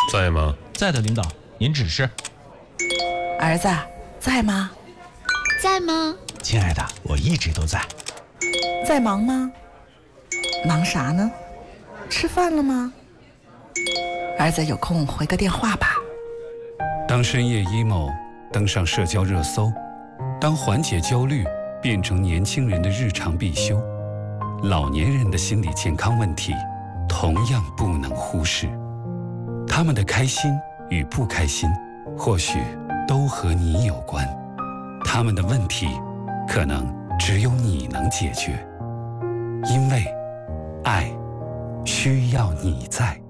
在吗？ 在的，领导，您指示。 儿子，在吗？ 在吗？ 亲爱的，我一直都在。 在忙吗？忙啥呢？吃饭了吗？儿子有空回个电话吧。 当深夜 emo 登上社交热搜，当缓解焦虑变成年轻人的日常必修，老年人的心理健康问题同样不能忽视。他们的开心与不开心，或许都和你有关。他们的问题，可能只有你能解决。因为爱需要你在。